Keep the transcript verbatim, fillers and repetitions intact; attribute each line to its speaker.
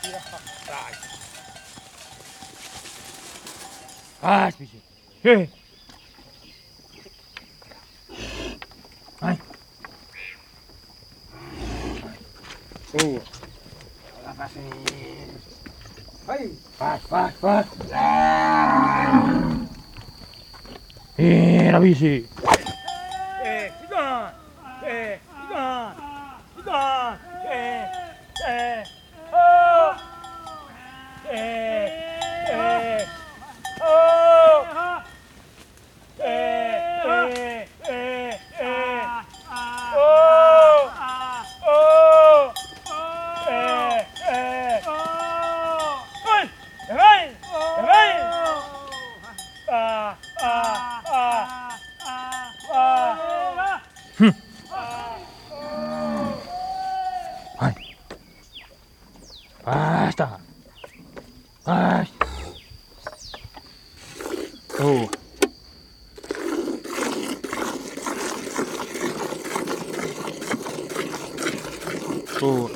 Speaker 1: Ah, bicho. Hey. Ai. Oh. Apa sih? Hai. Pas, pas, pas. Eh, la bici. Eh, sigan. Eh, sigan. Sigan. Eh, eh. Oh. Eh, eh. Oh. Eh, eh, eh, eh. Oh. Oh. Eh, eh. Oi. Vai. Vai. Ah, ah, ah. Ah. Hm. Hai. Basta. Ai. Oh. Oh.